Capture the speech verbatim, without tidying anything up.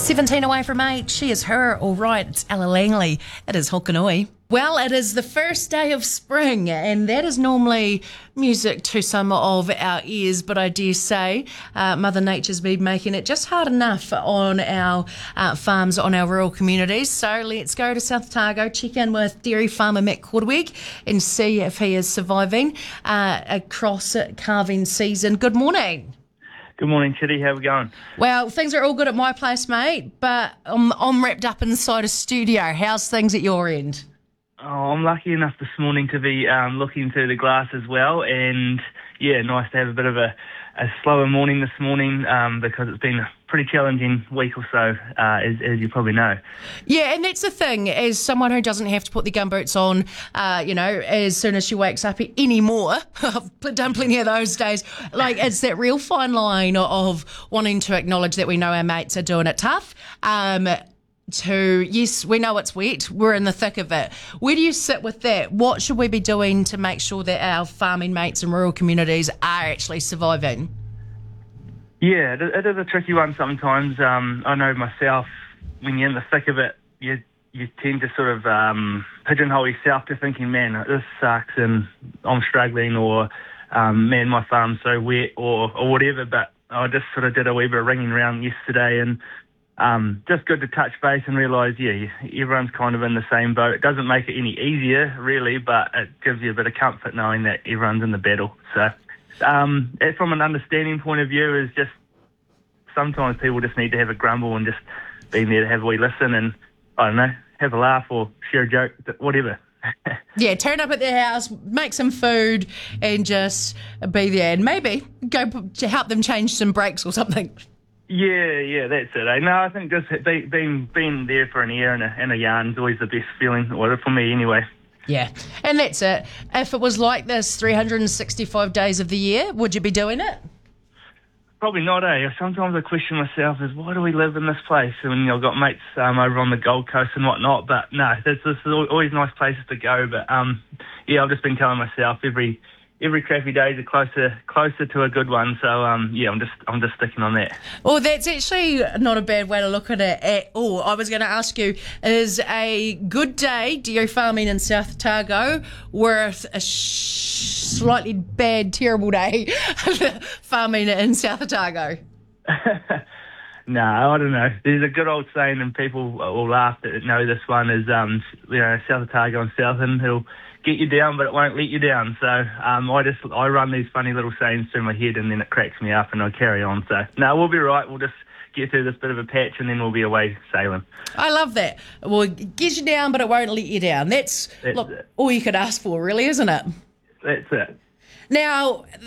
seventeen away from eight. She is her, all right. It's Ella Langley. It is Hokanui. Well, it is the first day of spring, and that is normally music to some of our ears, but I dare say uh, Mother Nature's been making it just hard enough on our uh, farms, on our rural communities. So let's go to South Otago, check in with dairy farmer Matt Cordweg and see if he is surviving uh, across calving season. Good morning. Good morning, Chitty. How we going? Well, things are all good at my place, mate, but I'm, I'm wrapped up inside a studio. How's things at your end? Oh, I'm lucky enough this morning to be um, looking through the glass as well, and yeah, nice to have a bit of a, a slower morning this morning um, because it's been a pretty challenging week or so, uh, as, as you probably know. Yeah, and that's the thing, as someone who doesn't have to put the gumboots on, uh, you know, as soon as she wakes up anymore, I've done plenty of those days, like it's that real fine line of wanting to acknowledge that we know our mates are doing it tough, um, to, yes, we know it's wet, we're in the thick of it. Where do you sit with that? What should we be doing to make sure that our farming mates in rural communities are actually surviving? Yeah, it, it is a tricky one sometimes. Um, I know myself, when you're in the thick of it, you you tend to sort of um, pigeonhole yourself to thinking, man, this sucks and I'm struggling, or um, man, my farm's so wet, or, or whatever. But I just sort of did a wee bit of ringing around yesterday, and Um, just good to touch base and realise, yeah, everyone's kind of in the same boat. It doesn't make it any easier, really, but it gives you a bit of comfort knowing that everyone's in the battle. So um, from an understanding point of view, is just sometimes people just need to have a grumble and just be there to have a wee listen and, I don't know, have a laugh or share a joke, whatever. Yeah, turn up at their house, make some food and just be there, and maybe go to help them change some brakes or something. Yeah, yeah, that's it. Eh? No, I think just be, being being there for an ear and a, and a yarn is always the best feeling, or for me anyway. Yeah, and that's it. If it was like this three hundred sixty-five days of the year, would you be doing it? Probably not, eh? Sometimes I question myself is, why do we live in this place? And you know, I've got mates um, over on the Gold Coast and whatnot, but no, this is always nice places to go. But um, yeah, I've just been telling myself every every crappy day is a closer closer to a good one. So um, yeah, I'm just I'm just sticking on that. Well, that's actually not a bad way to look at it at all. I was going to ask you, is a good day dairy farming in South Otago worth a sh- slightly bad, terrible day farming in South Otago? No, I don't know. There's a good old saying, and people will laugh that know this one, is um, you know, South Otago and Southern, it'll get you down, but it won't let you down. So um, I just I run these funny little sayings through my head, and then it cracks me up, and I carry on. So no, we'll be right. We'll just get through this bit of a patch, and then we'll be away sailing. I love that. Well, it gets you down, but it won't let you down. That's, That's look, it. all you could ask for, really, isn't it? That's it. Now,